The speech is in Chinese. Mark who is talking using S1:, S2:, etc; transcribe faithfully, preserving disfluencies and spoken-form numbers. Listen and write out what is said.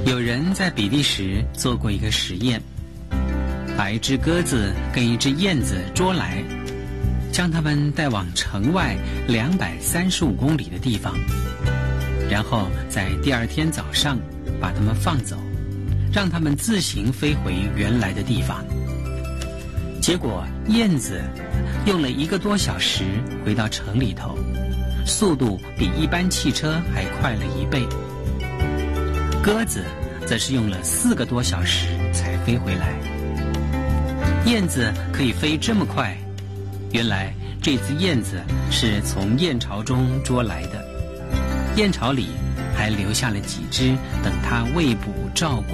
S1: 有人在比利时做过一个实验，把一只鸽子跟一只燕子捉来，将它们带往城外两百三十五公里的地方，然后在第二天早上把它们放走，让它们自行飞回原来的地方。结果燕子用了一个多小时回到城里头，速度比一般汽车还快了一倍。鸽子则是用了四个多小时才飞回来。燕子可以飞这么快，原来这只燕子是从燕巢中捉来的，燕巢里还留下了几只等它喂捕照顾